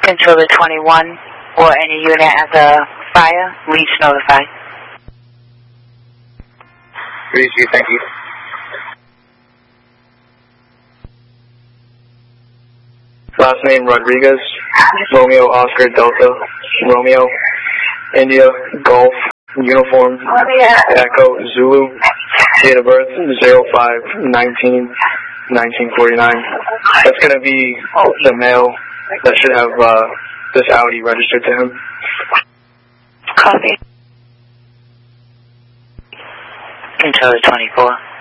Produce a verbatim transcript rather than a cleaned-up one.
Controller twenty-one or any unit at the fire, reach notified. Reach you, thank you. Last name Rodriguez, Romeo Oscar Delta, Romeo, India, Golf, Uniform, Echo, Zulu, date of birth zero five nineteen nineteen forty-nine. That's going to be the male that should have uh, this Audi registered to him. Copy. Controller twenty-four.